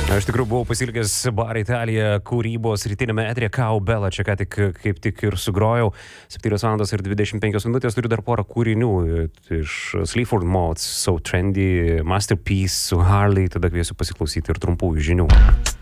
Aš tikrųjų buvau pasilgęs Bar Italija kūrybos rytinėme eteryje Cowbella, čia kaip tik ir sugrojau. 7:25, turiu dar porą kūrinių iš Sleaford Mods, So Trendy, Masterpiece su Harley, tada kviesiu pasiklausyti ir trumpųjų žinių.